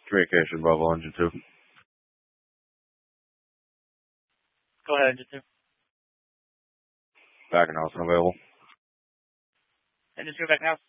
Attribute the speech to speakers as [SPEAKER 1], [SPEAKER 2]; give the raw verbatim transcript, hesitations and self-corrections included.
[SPEAKER 1] Communication, Bravo, Engine two.
[SPEAKER 2] Go ahead, Engine two.
[SPEAKER 1] Back in house and available.
[SPEAKER 2] Engine two, back in house.